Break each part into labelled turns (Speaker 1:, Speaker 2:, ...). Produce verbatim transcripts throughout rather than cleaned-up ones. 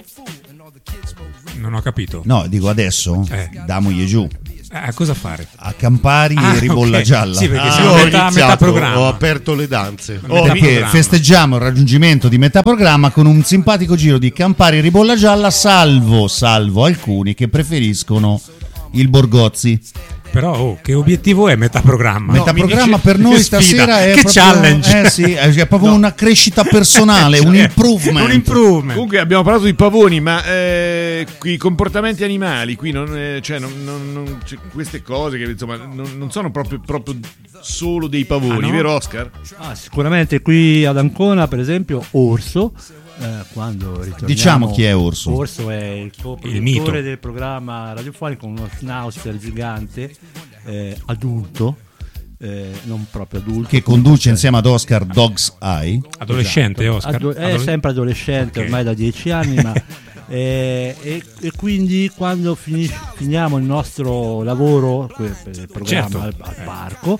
Speaker 1: Non ho capito.
Speaker 2: No, dico adesso,
Speaker 1: Eh.
Speaker 2: damogli giù.
Speaker 1: A cosa fare?
Speaker 2: A Campari
Speaker 1: Ah,
Speaker 2: e Ribolla
Speaker 1: ok.
Speaker 2: Gialla.
Speaker 1: Sì, perché
Speaker 3: Ah,
Speaker 1: siamo
Speaker 3: ho
Speaker 1: a metà,
Speaker 3: iniziato,
Speaker 1: metà programma.
Speaker 3: ho aperto le danze.
Speaker 1: Metà
Speaker 2: Oh, perché
Speaker 1: programma.
Speaker 2: festeggiamo il raggiungimento di metà programma con un simpatico giro di Campari e Ribolla Gialla, salvo, salvo alcuni che preferiscono il Borgozzi.
Speaker 1: Però oh, che obiettivo è metà programma?
Speaker 2: Metà
Speaker 1: Mi
Speaker 2: programma
Speaker 1: dice-
Speaker 2: per noi
Speaker 1: che sfida,
Speaker 2: stasera è
Speaker 1: che
Speaker 2: proprio,
Speaker 1: challenge.
Speaker 2: eh sì, è proprio una crescita personale, un
Speaker 1: Cioè,
Speaker 2: improvement.
Speaker 1: un improvement.
Speaker 3: Comunque abbiamo parlato di pavoni, ma eh, i comportamenti animali qui non, eh, cioè, non, non, non- cioè, queste cose che insomma non, non sono proprio, proprio solo dei pavoni,
Speaker 1: Ah, no?
Speaker 3: vero Oscar?
Speaker 4: Ah, sicuramente qui ad Ancona, per esempio, Orso. eh, quando ritorniamo,
Speaker 2: Diciamo chi è Orso.
Speaker 4: Orso è il
Speaker 1: Il mito.
Speaker 4: co-produttore del programma radiofonico, uno schnauzer gigante, eh, adulto, eh, non proprio adulto.
Speaker 2: Che conduce insieme ad Oscar Dog's Eye.
Speaker 1: Adolescente, Oscar.
Speaker 4: Ado- è
Speaker 1: Adole-
Speaker 4: sempre adolescente,
Speaker 1: Ok.
Speaker 4: ormai da dieci anni, ma eh, e, e quindi quando finis- finiamo il nostro lavoro que- per il programma
Speaker 1: Certo.
Speaker 4: al, al parco,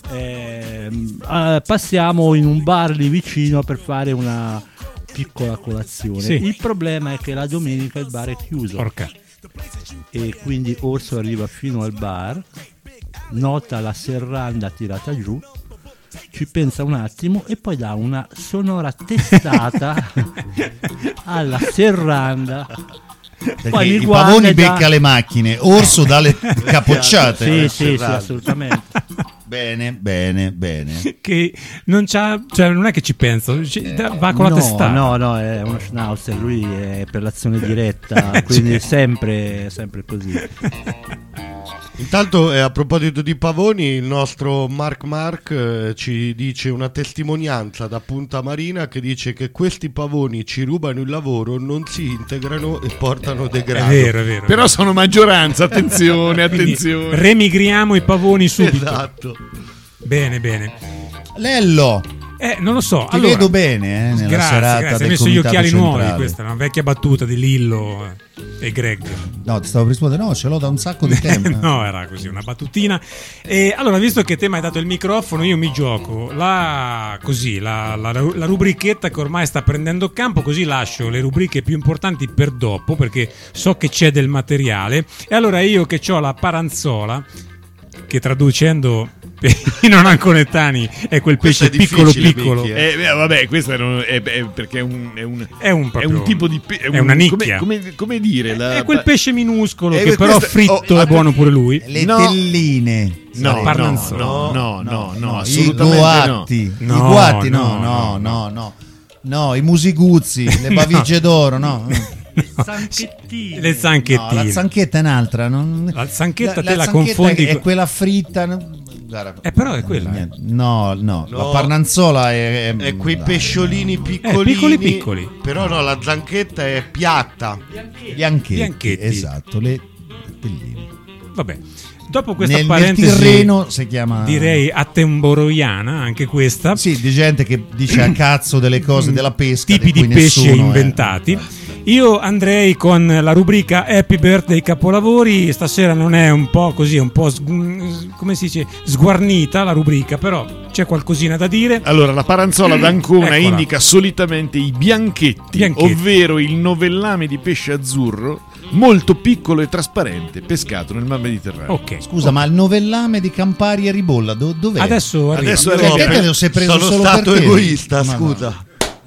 Speaker 4: ehm, eh, passiamo in un bar lì vicino per fare una piccola colazione.
Speaker 1: Sì.
Speaker 4: Il problema è che la domenica il bar è chiuso
Speaker 1: Porca.
Speaker 4: e quindi Orso arriva fino al bar, nota la serranda tirata giù, ci pensa un attimo e poi dà una sonora testata alla serranda.
Speaker 2: Perché
Speaker 4: Poi mi
Speaker 2: i
Speaker 4: guarda
Speaker 2: pavoni
Speaker 4: e dà-
Speaker 2: becca le macchine, Orso dà le capocciate.
Speaker 4: Sì,
Speaker 2: Eh,
Speaker 4: sì, sì,
Speaker 2: serrate.
Speaker 4: assolutamente.
Speaker 2: Bene, bene, bene.
Speaker 1: Che non c'ha, cioè non è che ci penso, ci- da- va con la
Speaker 4: no,
Speaker 1: testata.
Speaker 4: no, no, è uno schnauzer, lui è per l'azione diretta, quindi sempre, sempre così.
Speaker 3: Intanto, eh, a proposito di pavoni, il nostro Mark Mark eh, ci dice una testimonianza da Punta Marina che dice che questi pavoni ci rubano il lavoro, non si integrano e portano
Speaker 1: È
Speaker 3: degrado.
Speaker 1: vero, è vero.
Speaker 3: Però sono maggioranza, attenzione,
Speaker 1: Quindi
Speaker 3: attenzione.
Speaker 1: remigriamo i pavoni subito.
Speaker 3: Esatto.
Speaker 1: Bene, bene.
Speaker 2: Lello,
Speaker 1: Eh, non lo so.
Speaker 2: ti
Speaker 1: allora,
Speaker 2: vedo bene eh, nella
Speaker 1: grazie,
Speaker 2: serata
Speaker 1: grazie.
Speaker 2: del
Speaker 1: Hai messo gli
Speaker 2: comitato
Speaker 1: occhiali nuovi.
Speaker 2: centrale.
Speaker 1: Questa è una vecchia battuta di Lillo eh, e Greg.
Speaker 2: No, ti stavo per rispondere, no, ce l'ho da un sacco di tempo.
Speaker 1: No, era così, una battutina. E allora, visto che te mi hai dato il microfono, io mi gioco la, così, la, la, la rubrichetta che ormai sta prendendo campo, così lascio le rubriche più importanti per dopo, perché so che c'è del materiale. E allora io che ho la paranzola, che traducendo per i non anconetani è quel
Speaker 3: Questo
Speaker 1: pesce
Speaker 3: è
Speaker 1: piccolo
Speaker 3: difficile,
Speaker 1: piccolo.
Speaker 3: Michi, eh. Eh, beh, vabbè, questo è, un- è- è perché è un, è un,
Speaker 1: È un,
Speaker 3: è
Speaker 1: proprio-
Speaker 3: un tipo di pe-
Speaker 1: è una nicchia.
Speaker 3: Come, come, come dire? La,
Speaker 1: È quel pesce minuscolo
Speaker 3: Eh,
Speaker 1: che però
Speaker 3: questo-
Speaker 1: fritto
Speaker 3: oh,
Speaker 1: è buono pure lui.
Speaker 2: Le
Speaker 3: No.
Speaker 2: telline.
Speaker 3: No,
Speaker 2: sarebbe.
Speaker 1: Parnanzola.
Speaker 3: no, no, no, no,
Speaker 2: i
Speaker 3: assolutamente
Speaker 2: guatti,
Speaker 1: no.
Speaker 2: i
Speaker 1: No,
Speaker 2: guatti,
Speaker 1: no,
Speaker 2: no,
Speaker 1: no,
Speaker 2: no, no, no, no, i musiguzzi, le baviglie d'oro, no.
Speaker 4: Zanchettine.
Speaker 1: Le
Speaker 2: No,
Speaker 1: zanchettine.
Speaker 2: la zanchetta è un'altra. Non...
Speaker 1: La zanchetta te la
Speaker 2: zanchetta
Speaker 1: confondi
Speaker 2: è
Speaker 1: con-
Speaker 2: quella fritta. no? Guarda,
Speaker 1: Eh, però è quella.
Speaker 2: niente. No, no, la
Speaker 3: No.
Speaker 2: parnanzola è,
Speaker 3: È quei
Speaker 2: dai,
Speaker 3: pesciolini
Speaker 1: Eh,
Speaker 3: piccolini,
Speaker 1: piccoli piccoli.
Speaker 3: Però no, la zanchetta è piatta.
Speaker 2: Bianchetti,
Speaker 1: Bianchetti.
Speaker 2: esatto, le telline.
Speaker 1: Vabbè. Dopo questa
Speaker 2: Nel, nel
Speaker 1: parentesi
Speaker 2: Tirreno si chiama.
Speaker 1: direi attemboroiana, anche questa.
Speaker 2: Sì, di gente che dice a cazzo delle cose della pesca.
Speaker 1: Tipi
Speaker 2: di
Speaker 1: di
Speaker 2: cui
Speaker 1: pesce
Speaker 2: nessuno è-
Speaker 1: inventati. Io andrei con la rubrica Happy Birthday Capolavori. Stasera non è un po' così, è un po' sg- come si dice, sguarnita la rubrica, però c'è qualcosina da dire.
Speaker 3: Allora, la paranzola d'Ancona
Speaker 1: Eccola.
Speaker 3: indica solitamente i bianchetti,
Speaker 1: Bianchetti.
Speaker 3: ovvero il novellame di pesce azzurro molto piccolo e trasparente, pescato nel Mar Mediterraneo.
Speaker 1: Ok.
Speaker 2: Scusa, ma il novellame di Campari e Ribolla do- dov'è?
Speaker 1: Adesso arriva.
Speaker 3: Adesso
Speaker 2: Cioè,
Speaker 3: arriva.
Speaker 2: che te lo sei preso
Speaker 3: Sono
Speaker 2: solo
Speaker 3: stato
Speaker 2: per te?
Speaker 3: egoista,
Speaker 2: Ma no.
Speaker 3: scusa.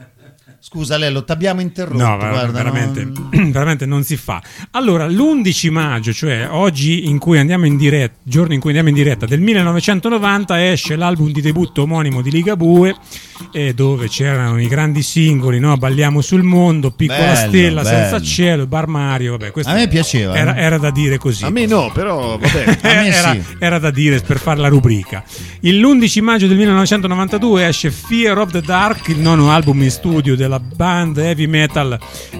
Speaker 2: Scusa Lello, ti abbiamo interrotto.
Speaker 1: No,
Speaker 2: guarda,
Speaker 1: veramente,
Speaker 2: no.
Speaker 1: veramente non si fa. Allora, l'undici maggio, cioè oggi in cui andiamo in diretta, giorno in cui andiamo in diretta del millenovecentonovanta, esce l'album di debutto omonimo di Ligabue, eh, dove c'erano i grandi singoli, no? Balliamo sul mondo, Piccola
Speaker 2: Bello,
Speaker 1: stella,
Speaker 2: bello.
Speaker 1: Senza cielo, Bar Mario, vabbè, questo
Speaker 2: A me piaceva,
Speaker 1: Era,
Speaker 2: eh.
Speaker 1: era da dire così.
Speaker 3: A me no, però vabbè.
Speaker 2: A me
Speaker 1: era,
Speaker 2: sì.
Speaker 1: era da dire per fare la rubrica. Il l'undici maggio del millenovecentonovantadue esce Fear of the Dark, il nono album in studio della band heavy metal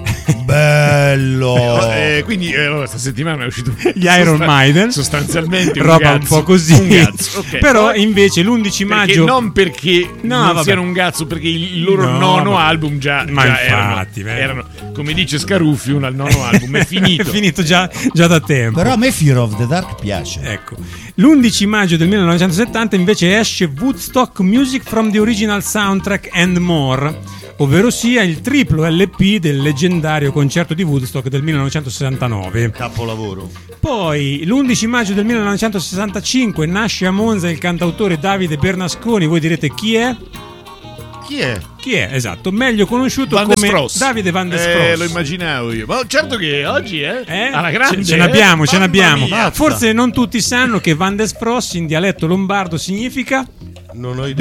Speaker 2: Bello.
Speaker 3: Eh, quindi eh, allora, questa settimana è uscito
Speaker 1: gli Iron
Speaker 3: sostan-
Speaker 1: Maiden,
Speaker 3: sostanzialmente un
Speaker 1: roba un
Speaker 3: gazzo,
Speaker 1: po' così.
Speaker 3: un gazzo, ok.
Speaker 1: Però invece l'undici
Speaker 3: Perché
Speaker 1: maggio
Speaker 3: non perché
Speaker 1: No,
Speaker 3: non
Speaker 1: vabbè.
Speaker 3: siano un gazzo, perché il loro
Speaker 1: No,
Speaker 3: nono
Speaker 1: ma-
Speaker 3: album già,
Speaker 1: ma
Speaker 3: già
Speaker 1: infatti,
Speaker 3: erano,
Speaker 1: beh.
Speaker 3: erano, come dice Scaruffi, al nono album è finito.
Speaker 1: è finito già, già da tempo.
Speaker 2: Però a me Fear of the Dark piace.
Speaker 1: Ecco, l'undici maggio del millenovecentosettanta invece esce Woodstock Music from the Original Soundtrack and More, ovvero sia il triplo L P del leggendario concerto di Woodstock del millenovecentosessantanove.
Speaker 3: Capolavoro.
Speaker 1: Poi l'undici maggio del millenovecentosessantacinque nasce a Monza il cantautore Davide Bernasconi. Voi direte chi è?
Speaker 3: Chi è?
Speaker 1: Chi è? Esatto, meglio conosciuto
Speaker 5: Van der
Speaker 1: come
Speaker 5: Spross.
Speaker 1: Davide Van der
Speaker 5: Eh,
Speaker 1: Spross.
Speaker 5: lo immaginavo io. Ma certo che oggi, eh?
Speaker 1: Eh?
Speaker 5: Alla grande.
Speaker 1: Ce, ce n'abbiamo,
Speaker 5: eh?
Speaker 1: ce
Speaker 5: Mamma
Speaker 1: n'abbiamo.
Speaker 5: mia.
Speaker 1: Forse non tutti sanno che Van der Spross in dialetto lombardo significa
Speaker 3: Non ho idea.